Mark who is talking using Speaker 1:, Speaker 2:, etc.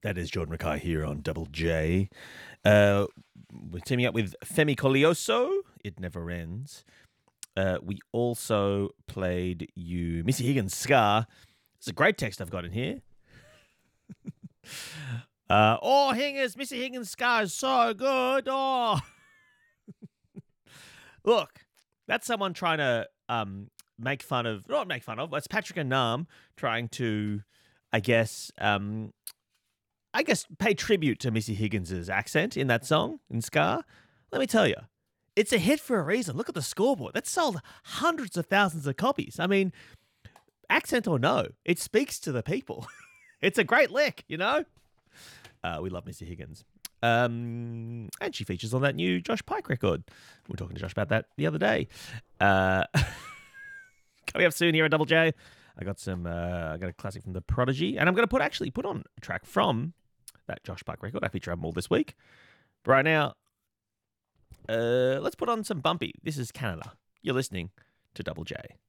Speaker 1: That is Jordan Mackay here on Double J. We're teaming up with Femi Colioso. It Never Ends. We also played you Missy Higgins' Scar. It's a great text I've got in here. Hingers, Missy Higgins' Scar is so good. Oh, look, that's someone trying to not make fun of. It's Patrick Anam trying to, I guess, pay tribute to Missy Higgins' accent in that song, in Scar. Let me tell you, it's a hit for a reason. Look at the scoreboard. That sold hundreds of thousands of copies. I mean, accent or no, it speaks to the people. It's a great lick, you know? We love Missy Higgins. And she features on that new Josh Pike record. We were talking to Josh about that the other day. Coming up soon here at Double J, I got a classic from The Prodigy, and I'm going to put on a track from that Josh Pike record. I feature them all this week. But right now, let's put on some Bumpy. This is Canada. You're listening to Double J.